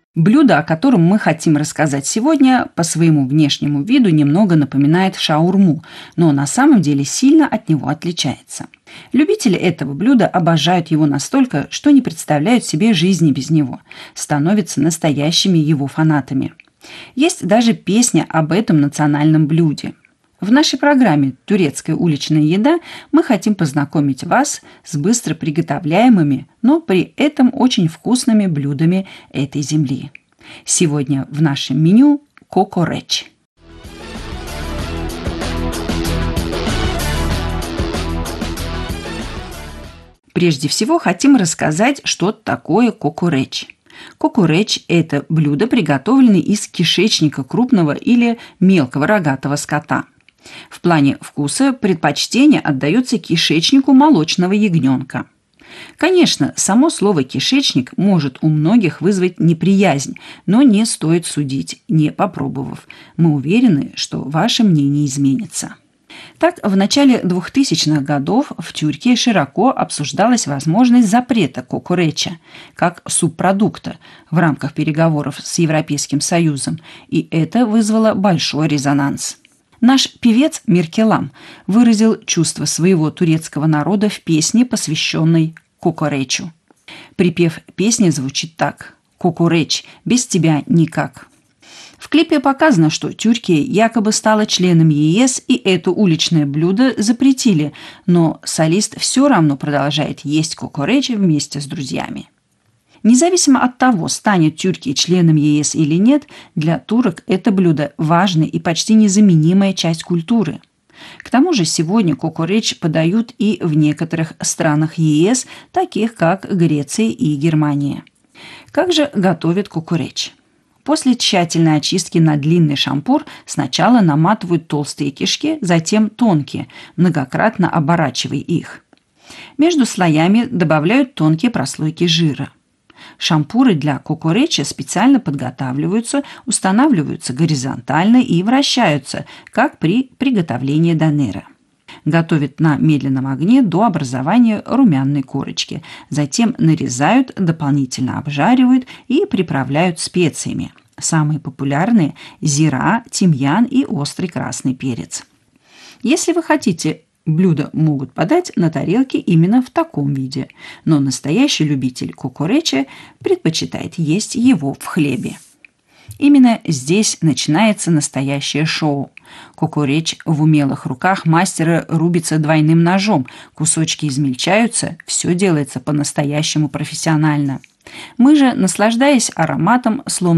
Блюдо, о котором мы хотим рассказать сегодня, по своему внешнему виду немного напоминает шаурму, но на самом деле сильно от него отличается. Любители этого блюда обожают его настолько, что не представляют себе жизни без него, становятся настоящими его фанатами. Есть даже песня об этом национальном блюде. В нашей программе «Турецкая уличная еда» мы хотим познакомить вас с быстро приготовляемыми, но при этом очень вкусными блюдами этой земли. Сегодня в нашем меню кокореч. Прежде всего хотим рассказать, что такое кокореч. Кокореч – это блюдо, приготовленное из кишечника крупного или мелкого рогатого скота. В плане вкуса предпочтение отдается кишечнику молочного ягненка. Конечно, само слово «кишечник» может у многих вызвать неприязнь, но не стоит судить, не попробовав. Мы уверены, что ваше мнение изменится. Так, в начале 2000-х годов в Тюркии широко обсуждалась возможность запрета кокореча как субпродукта в рамках переговоров с Европейским Союзом, и это вызвало большой резонанс. Наш певец Миркелам выразил чувство своего турецкого народа в песне, посвященной кокоречу. Припев песни звучит так: «Кокореч, без тебя никак». В клипе показано, что Тюркия якобы стала членом ЕС, и это уличное блюдо запретили, но солист все равно продолжает есть кокореч вместе с друзьями. Независимо от того, станет Тюркия членом ЕС или нет, для турок это блюдо важная и почти незаменимая часть культуры. К тому же сегодня кокореч подают и в некоторых странах ЕС, таких как Греция и Германия. Как же готовят кокореч? После тщательной очистки на длинный шампур сначала наматывают толстые кишки, затем тонкие, многократно оборачивая их. Между слоями добавляют тонкие прослойки жира. Шампуры для кокореча специально подготавливаются, устанавливаются горизонтально и вращаются, как при приготовлении донера. Готовят на медленном огне до образования румяной корочки. Затем нарезают, дополнительно обжаривают и приправляют специями. Самые популярные – зира, тимьян и острый красный перец. Если вы хотите, блюдо могут подать на тарелке именно в таком виде, но настоящий любитель кокореча предпочитает есть его в хлебе. Именно здесь начинается настоящее шоу. Кокореч в умелых руках мастера рубится двойным ножом, кусочки измельчаются, все делается по-настоящему профессионально. Мы же, наслаждаясь ароматом, словно